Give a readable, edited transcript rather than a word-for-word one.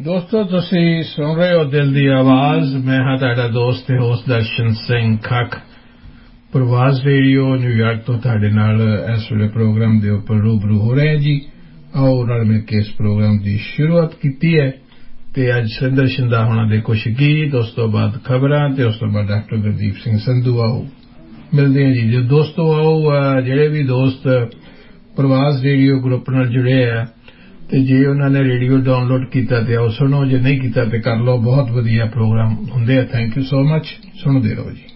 ਦੋਸਤੋ ਤੁਸੀਂ ਸੁਣ ਰਹੇ ਹੋ ਦਿਲ ਦੀ ਆਵਾਜ਼ ਮੈਂ ਹਾਂ ਤੁਹਾਡਾ ਦੋਸਤ ਤੇ ਹੋਸਟ ਦਰਸ਼ਨ ਸਿੰਘ ਖੱਖ ਪ੍ਰਵਾਸ ਰੇਡੀਓ ਨਿਊਯਾਰਕ ਤੋਂ ਤੁਹਾਡੇ ਨਾਲ ਇਸ ਵੇਲੇ ਪ੍ਰੋਗਰਾਮ ਦੇ ਉੱਪਰ ਰੂਬਰੂ ਹੋ ਰਹੇ ਹਾਂ ਜੀ ਆਓ ਨਾਲ ਮਿਲ ਕੇ ਇਸ ਪ੍ਰੋਗਰਾਮ ਦੀ ਸ਼ੁਰੂਆਤ ਕੀਤੀ ਹੈ ਤੇ ਅੱਜ ਸੁਰਿੰਦਰ ਸ਼ਿੰਦਾ ਹੋਣਾ ਦੇ ਕੁਝ ਗੀਤ ਉਸ ਤੋਂ ਬਾਅਦ ਖਬਰਾਂ ਤੇ ਉਸ ਤੋਂ ਬਾਅਦ ਡਾਕਟਰ ਗੁਰਦੀਪ ਸਿੰਘ ਸੰਧੂ ਆਓ ਮਿਲਦੇ ਹਾਂ ਜੀ ਦੋਸਤੋ ਆਓ ਜਿਹੜੇ ਵੀ ਦੋਸਤ ਪ੍ਰਵਾਸ ਰੇਡੀਓ ਗਰੁੱਪ ਨਾਲ ਜੁੜੇ ਆ ਤੇ ਜੇ ਉਹਨਾਂ ਨੇ ਰੇਡੀਓ ਡਾਊਨਲੋਡ ਕੀਤਾ ਤੇ ਆਓ ਸੁਣੋ ਜੇ ਨਹੀਂ ਕੀਤਾ ਤੇ ਕਰ ਲਓ ਬਹੁਤ ਵਧੀਆ ਪ੍ਰੋਗਰਾਮ ਹੁੰਦੇ ਆ ਥੈਂਕ ਯੂ ਸੋ ਮਚ ਸੁਣਦੇ ਰਹੋ ਜੀ